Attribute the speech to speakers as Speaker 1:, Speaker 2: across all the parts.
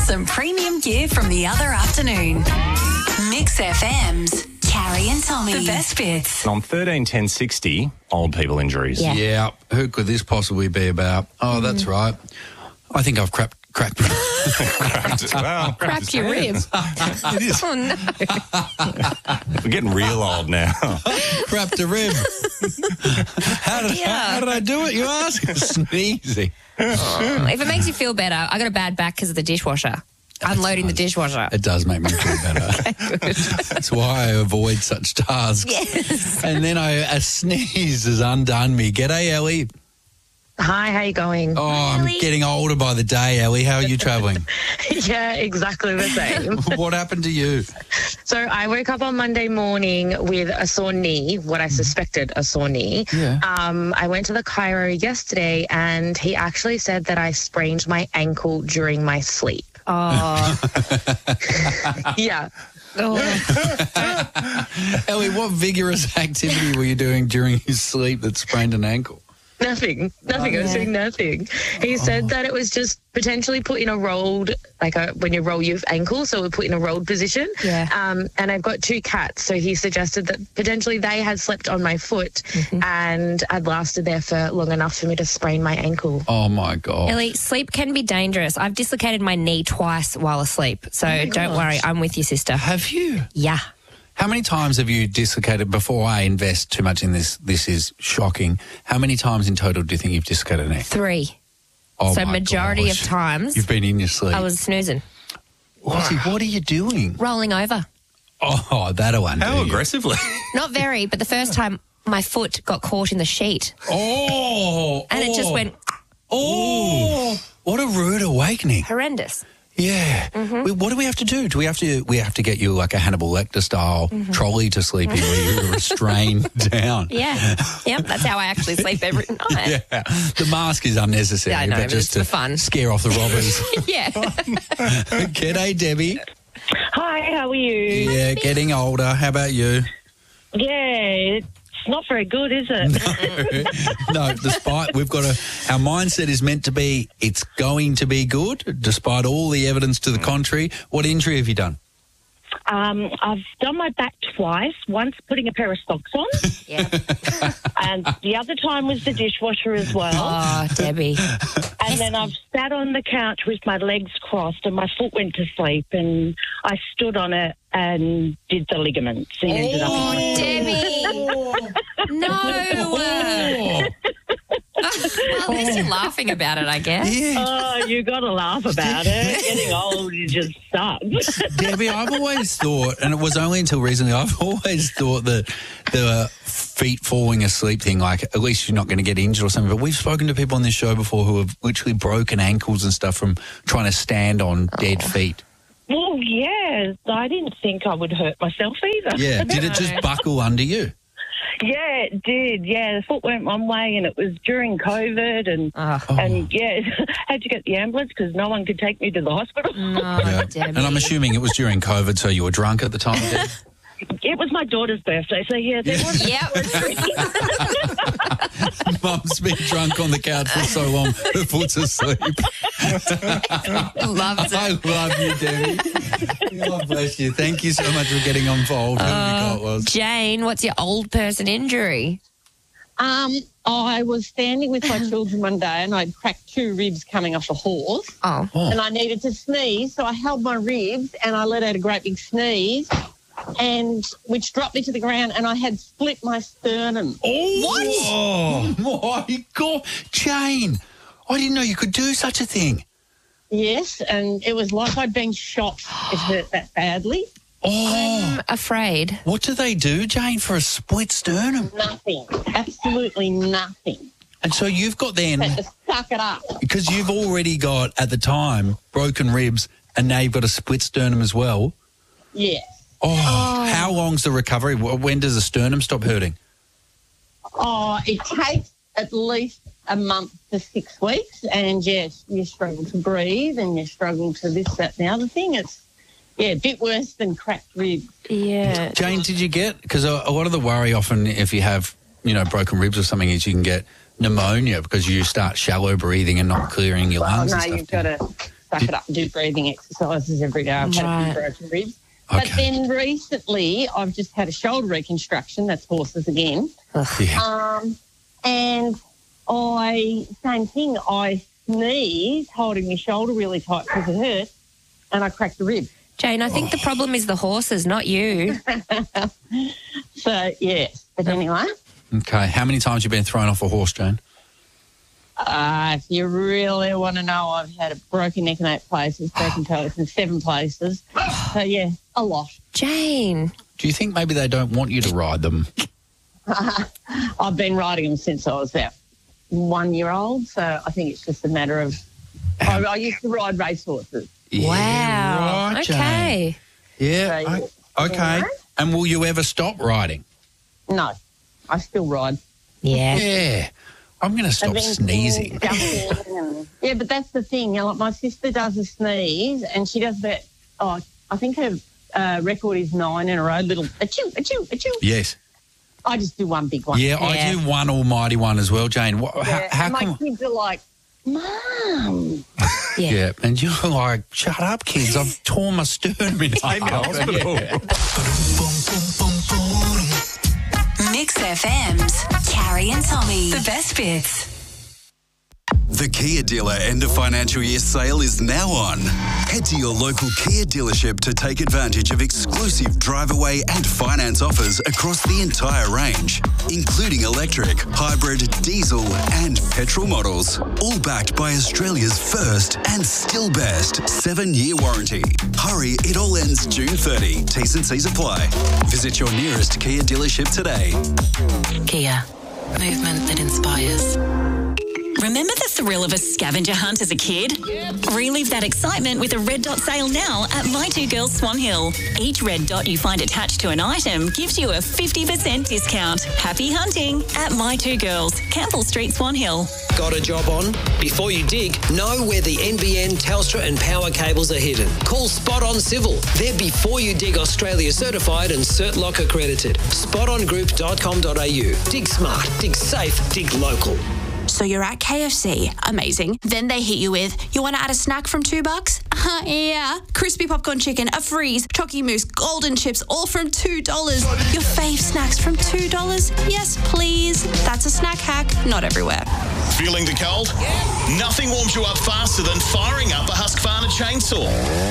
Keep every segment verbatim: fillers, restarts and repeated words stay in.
Speaker 1: some premium gear from the other afternoon. Mix F M's Carrie and Tommy. The best bits.
Speaker 2: On thirteen ten sixty, old people injuries.
Speaker 3: Yeah.
Speaker 4: Yeah, who could this possibly be about? Oh, that's right. I think I've crapped, cracked.
Speaker 2: Cracked, well,
Speaker 3: Cracked your rib.
Speaker 2: It is.
Speaker 3: Oh, no.
Speaker 2: We're getting real old now.
Speaker 4: crapped a rib. how, did,
Speaker 3: Yeah.
Speaker 4: how did I do it, you ask? Sneezy.
Speaker 3: If it makes you feel better, I got a bad back because of the dishwasher. Unloading the dishwasher.
Speaker 4: It does make me feel better. That's why I avoid such tasks.
Speaker 3: Yes.
Speaker 4: And then I, a sneeze has undone me. G'day, Ellie.
Speaker 5: Hi, how you going?
Speaker 4: Oh, I'm
Speaker 3: Ellie.
Speaker 4: getting older by the day, Ellie. How are you travelling?
Speaker 5: Yeah, exactly the same.
Speaker 4: What happened to you?
Speaker 5: So I woke up on Monday morning with a sore knee, what I suspected a sore knee.
Speaker 4: Yeah.
Speaker 5: Um, I went to the chiro yesterday and he actually said that I sprained my ankle during my sleep.
Speaker 3: Oh.
Speaker 5: Yeah.
Speaker 3: oh.
Speaker 4: Ellie, what vigorous activity were you doing during your sleep that sprained an ankle?
Speaker 5: Nothing. Nothing. I was doing nothing. He said that it was just potentially put in a rolled, like a, when you roll your ankle, so we put in a rolled position.
Speaker 3: Yeah.
Speaker 5: Um, and I've got two cats, so he suggested that potentially they had slept on my foot and had lasted there for long enough for me to sprain my ankle.
Speaker 4: Oh, my God.
Speaker 3: Ellie, sleep can be dangerous. I've dislocated my knee twice while asleep. So don't worry, I'm with you, sister.
Speaker 4: Have you?
Speaker 3: Yeah.
Speaker 4: How many times have you dislocated, before I invest too much in this, this is shocking, how many times in total do you think you've dislocated a neck?
Speaker 3: Three.
Speaker 4: Oh,
Speaker 3: so
Speaker 4: my
Speaker 3: majority
Speaker 4: gosh.
Speaker 3: of times
Speaker 4: You've been in your sleep.
Speaker 3: I was snoozing,
Speaker 4: What, what are you doing?
Speaker 3: rolling over.
Speaker 4: Oh, that'll undo
Speaker 2: How
Speaker 4: you.
Speaker 2: aggressively?
Speaker 3: Not very, but the first time my foot got caught in the sheet
Speaker 4: Oh.
Speaker 3: and it just
Speaker 4: oh,
Speaker 3: went
Speaker 4: Oh. What a rude awakening.
Speaker 3: horrendous.
Speaker 4: Yeah. We, what do we have to do? Do we have to we have to get you like a Hannibal Lecter style trolley to sleep in where you're restrained down?
Speaker 3: Yeah. Yep, that's how I actually sleep every night.
Speaker 4: Yeah. The mask is unnecessary.
Speaker 3: Yeah, I know,
Speaker 4: but
Speaker 3: but
Speaker 4: just
Speaker 3: it's
Speaker 4: to
Speaker 3: for fun.
Speaker 4: scare off the robbers.
Speaker 3: Yeah.
Speaker 4: G'day, Debbie.
Speaker 6: Hi, how are you?
Speaker 4: Yeah, getting older. How about you?
Speaker 6: Yeah, it's not very good, is it?
Speaker 4: No, despite we've got a our mindset is meant to be it's going to be good, despite all the evidence to the contrary. What injury have you done?
Speaker 6: Um, I've done my back twice, once putting a pair of socks on,
Speaker 3: Yeah.
Speaker 6: and the other time was the dishwasher as well.
Speaker 3: Oh, Debbie.
Speaker 6: And then I've sat on the couch with my legs crossed and my foot went to sleep, and I stood on it and did the ligaments and ended up...
Speaker 3: Oh, Debbie. No. Well, at least you're laughing about it, I guess.
Speaker 4: Yeah.
Speaker 6: Oh, you got to laugh about it. Getting old, you just sucks.
Speaker 4: Debbie, I've always thought, and it was only until recently, I've always thought that the feet falling asleep thing, like at least you're not going to get injured or something. But we've spoken to people on this show before who have literally broken ankles and stuff from trying to stand on dead feet.
Speaker 6: Well, yeah, I didn't think I would hurt myself either.
Speaker 4: Yeah. Did it just buckle under you?
Speaker 6: Yeah, it did. Yeah, the foot went one way, and it was during COVID, and
Speaker 3: Oh.
Speaker 6: and yeah, had to get the ambulance because no one could take me to the hospital.
Speaker 3: Oh,
Speaker 4: Yeah.
Speaker 3: Debbie.
Speaker 4: And I'm assuming it was during COVID, so you were drunk at the time, Debbie?
Speaker 6: It was my daughter's birthday, so yeah, there was.
Speaker 3: Yep.
Speaker 4: Mum's been drunk on the couch for so long, her foot's asleep.
Speaker 3: Loves
Speaker 4: I
Speaker 3: it.
Speaker 4: love you, Debbie. God bless you. Thank you so much for getting involved. Who did you call it was?
Speaker 3: Jane, what's your old person injury?
Speaker 7: Um, I was standing with my children one day and I'd cracked two ribs coming off a horse
Speaker 3: Oh.
Speaker 4: Oh.
Speaker 7: and I needed to sneeze, so I held my ribs and I let out a great big sneeze, and which dropped me to the ground, and I had split my sternum.
Speaker 4: Oh, my God. Jane, I didn't know you could do such a thing.
Speaker 7: Yes, and it was like I'd been shot. It hurt that badly.
Speaker 4: Oh,
Speaker 3: I'm afraid.
Speaker 4: what do they do, Jane, for a split sternum?
Speaker 7: Nothing. Absolutely nothing.
Speaker 4: And so you've got then,
Speaker 7: Had to suck it up.
Speaker 4: because you've already got, at the time, broken ribs, and now you've got a split sternum as well.
Speaker 7: Yes.
Speaker 4: Oh, how long's the recovery? Wh- When does the sternum stop hurting?
Speaker 7: Oh, it takes at least a month to six weeks, and yes, you struggle to breathe and you struggle to this, that, and the other thing. It's, yeah, a bit worse than cracked ribs.
Speaker 3: Yeah.
Speaker 4: Jane, did you get, because a, a lot of the worry often if you have, you know, broken ribs or something is you can get pneumonia because you start shallow breathing and not clearing your
Speaker 7: Oh,
Speaker 4: lungs
Speaker 7: no,
Speaker 4: and stuff.
Speaker 7: you've got to, suck it up and do breathing exercises every day. I've had a few broken ribs. But
Speaker 4: Okay.
Speaker 7: then recently I've just had a shoulder reconstruction. That's horses again.
Speaker 4: Yeah.
Speaker 7: Um, and I, same thing, I sneezed holding my shoulder really tight because it hurt and I cracked a rib.
Speaker 3: Jane, I think the problem is the horses, not you.
Speaker 7: So, yeah. But anyway,
Speaker 4: Okay. How many times have you been thrown off a horse, Jane?
Speaker 7: uh, if you really want to know, I've had a broken neck in eight places, broken toes in seven places. So, yeah, a lot.
Speaker 3: Jane.
Speaker 4: Do you think maybe they don't want you to ride them?
Speaker 7: I've been riding them since I was about one year old, so I think it's just a matter of... I, I used to ride racehorses.
Speaker 4: Yeah,
Speaker 3: Wow.
Speaker 4: right, Jane.
Speaker 3: Okay.
Speaker 4: Yeah.
Speaker 7: So,
Speaker 4: o- Okay.
Speaker 7: yeah.
Speaker 4: And will you ever stop riding?
Speaker 7: No, I still ride.
Speaker 3: Yeah.
Speaker 4: Yeah. I'm going to stop
Speaker 7: I've been
Speaker 4: sneezing.
Speaker 7: jumping and- yeah, but that's the thing. You know, like my sister does a sneeze and she does that. Oh, I think her uh, record is nine in a row. Little achoo, achoo, achoo.
Speaker 4: Yes.
Speaker 7: I just do one big one.
Speaker 4: Yeah, I
Speaker 3: Yeah.
Speaker 4: do one almighty one as well, Jane. What,
Speaker 7: Yeah,
Speaker 4: how, how
Speaker 7: and my
Speaker 4: come?
Speaker 7: kids are like, Mum.
Speaker 3: Yeah.
Speaker 4: Yeah, and you're like, shut up, kids. I've torn my sternum in half.
Speaker 2: In the hospital.
Speaker 1: Mix F M's Carrie and Tommy. The best bits.
Speaker 8: The Kia dealer end of financial year sale is now on. Head to your local Kia dealership to take advantage of exclusive drive away and finance offers across the entire range, including electric, hybrid, diesel and petrol models, all backed by Australia's first and still best seven-year warranty. Hurry, it all ends June thirtieth. T's and C's apply. Visit your nearest Kia dealership today.
Speaker 1: Kia. Movement that inspires. Remember the thrill of a scavenger hunt as a kid? Relive that excitement with a Red Dot sale now at My Two Girls Swan Hill. Each red dot you find attached to an item gives you a fifty percent discount. Happy hunting at My Two Girls, Campbell Street, Swan Hill.
Speaker 9: Got a job on? Before you dig, know where the N B N, Telstra and Power cables are hidden. Call Spot On Civil. They're Before You Dig Australia certified and CertLock accredited. spot on group dot com dot a u. Dig smart, dig safe, dig local.
Speaker 10: So you're at K F C, amazing. Then they hit you with, you want to add a snack from two bucks? Uh, yeah. Crispy popcorn chicken, a freeze, chocky mousse, golden chips, all from two dollars. Your fave snacks from two dollars? Yes, please. That's a snack hack, not everywhere.
Speaker 11: Feeling the cold? Nothing warms you up faster than firing up a Husqvarna chainsaw.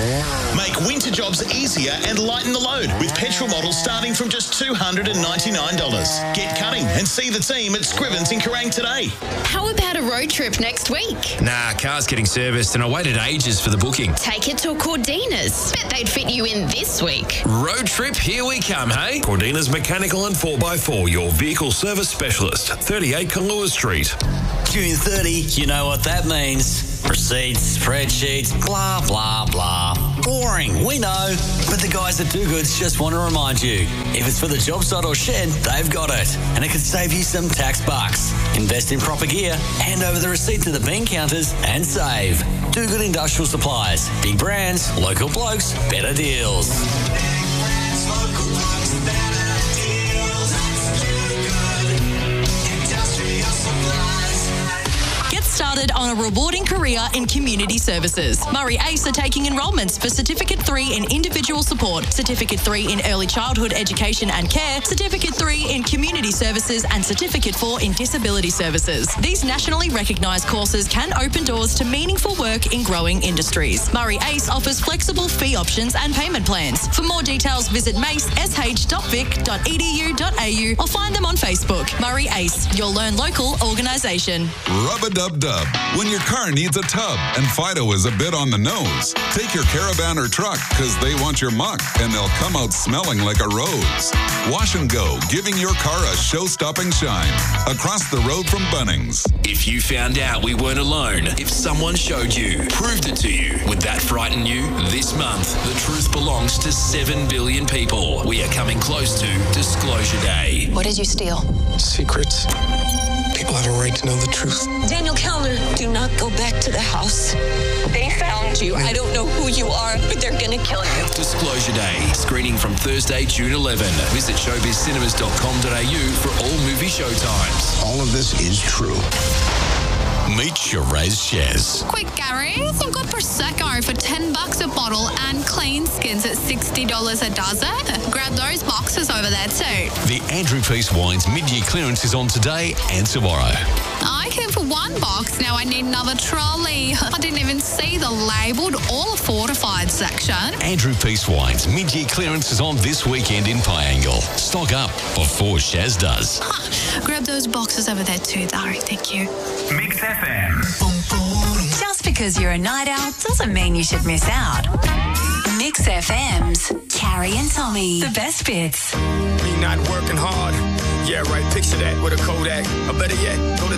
Speaker 11: Make winter jobs easier and lighten the load with petrol models starting from just two hundred ninety-nine dollars. Get cutting and see the team at Scrivens in Kerrang today.
Speaker 12: How about a road trip next week?
Speaker 13: Nah, car's getting serviced and I waited ages for the booking.
Speaker 12: Take it to Cordina's. Bet they'd fit you in this week.
Speaker 13: Road trip, here we come, hey?
Speaker 14: Cordina's Mechanical and four by four, your vehicle service specialist. thirty-eight Kahlua Street.
Speaker 15: June thirtieth, you know what that means. Receipts, spreadsheets, blah, blah, blah. Boring, we know. But the guys at Do Goods just want to remind you, if it's for the job site or shed, they've got it. And it could save you some tax bucks. Invest in proper gear, hand over the receipt to the bean counters and save. Do Good Industrial Supplies. Big brands, local blokes, better deals.
Speaker 16: Started on a rewarding career in community services. Murray Ace are taking enrolments for Certificate three in Individual Support, Certificate three in Early Childhood Education and Care, Certificate three in Community Services and Certificate four in Disability Services. These nationally recognised courses can open doors to meaningful work in growing industries. Murray Ace offers flexible fee options and payment plans. For more details, visit mace s h dot vic dot e d u dot a u or find them on Facebook. Murray Ace, your Learn Local organisation.
Speaker 17: Rub-a-dub-dub. When your car needs a tub and Fido is a bit on the nose, take your Caravan or truck because they want your muck and they'll come out smelling like a rose. Wash and Go, giving your car a show-stopping shine. Across the road from Bunnings.
Speaker 13: If you found out we weren't alone, if someone showed you, proved it to you, would that frighten you? This month, the truth belongs to seven billion people. We are coming close to Disclosure Day.
Speaker 18: What did you steal?
Speaker 19: Secrets. People have a right to know the truth.
Speaker 18: Daniel Kellner, do not go back to the house. They found you. I don't know who you are, but they're going to kill you.
Speaker 13: Disclosure Day, screening from Thursday, June eleventh. Visit showbiz cinemas dot com dot a u for all movie showtimes.
Speaker 19: All of this is true.
Speaker 13: Meet Shiraz Shez.
Speaker 20: Quick, Gary, I've got Prosecco for ten bucks a bottle and clean skins at sixty dollars a dozen. Grab those boxes over there too.
Speaker 13: The Andrew Peace Wines mid-year clearance is on today and tomorrow.
Speaker 20: I came for one box, now I need another trolley. I didn't even see the labelled or fortified section.
Speaker 13: Andrew Peace Wines mid-year clearance is on this weekend in Piangle. Stock up before Shaz does.
Speaker 20: Huh. Grab those boxes over there too, Dari. Thank you.
Speaker 21: Mix F M.
Speaker 1: Just because you're a night owl doesn't mean you should miss out. Mix F M's Carrie and Tommy. The best bits.
Speaker 22: Me not working hard. Yeah, right. Picture that with a Kodak. Or better yet, go to